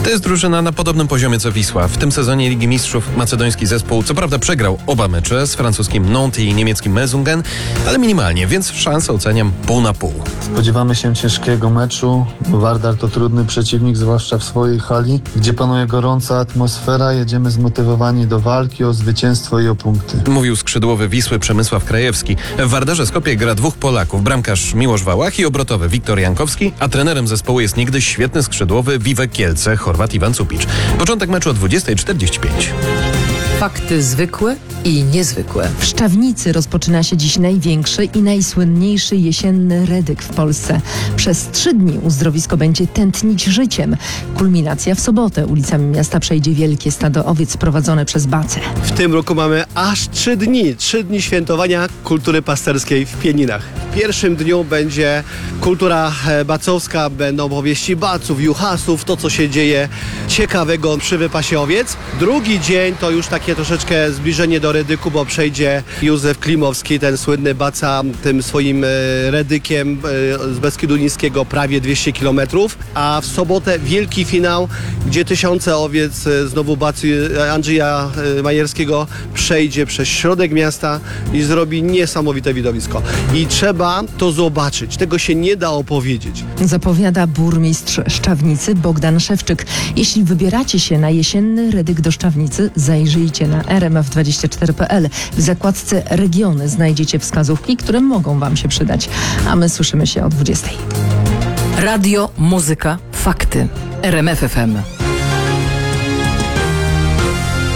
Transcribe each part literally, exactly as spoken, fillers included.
To jest drużyna na podobnym poziomie co Wisła. W tym sezonie Ligi Mistrzów macedoński zespół co prawda przegrał oba mecze z francuskim Nantes i niemieckim Mezungen, ale minimalnie, więc szansę oceniam pół na pół. Spodziewamy się ciężkiego meczu, bo Vardar to trudny przeciwnik, zwłaszcza w swojej hali, gdzie panuje gorąca atmosfera. Jedziemy zmotywowani do walki o zwycięstwo i o punkty. Mówił skrzydłowy Wisły Przemysław Krajewski. W Vardarze Skopie gra dwóch Polaków, bramkarz Miłosz Wałach i obrotowy Wiktor Jankowski, a trenerem zespołu jest niegdyś świetny skrzydłowy Wiwek Kielce, Chorwat Iwan Cupicz. Początek meczu o dwudziesta czterdzieści pięć. Fakty zwykłe i niezwykłe. W Szczawnicy rozpoczyna się dziś największy i najsłynniejszy jesienny redyk w Polsce. Przez trzy dni uzdrowisko będzie tętnić życiem. Kulminacja w sobotę. Ulicami miasta przejdzie wielkie stado owiec prowadzone przez Bacę. W tym roku mamy aż trzy dni. Trzy dni świętowania kultury pasterskiej w Pieninach. W pierwszym dniu będzie kultura bacowska, będą opowieści baców, juchasów, to co się dzieje ciekawego przy wypasie owiec. Drugi dzień to już takie troszeczkę zbliżenie do redyku, bo przejdzie Józef Klimowski, ten słynny baca, tym swoim redykiem z Beskidu Niskiego prawie dwieście kilometrów, a w sobotę wielki finał, gdzie tysiące owiec znowu bacy Andrzeja Majerskiego przejdzie przez środek miasta i zrobi niesamowite widowisko. I trzeba to zobaczyć. Tego się nie da opowiedzieć. Zapowiada burmistrz Szczawnicy Bogdan Szewczyk. Jeśli wybieracie się na jesienny redyk do Szczawnicy, zajrzyjcie na r m f dwadzieścia cztery kropka p l. W zakładce Regiony znajdziecie wskazówki, które mogą Wam się przydać. A my słyszymy się o dwudziestej. Radio, muzyka, fakty. R M F F M.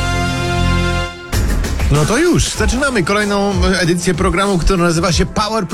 No to już, zaczynamy kolejną edycję programu, który nazywa się Power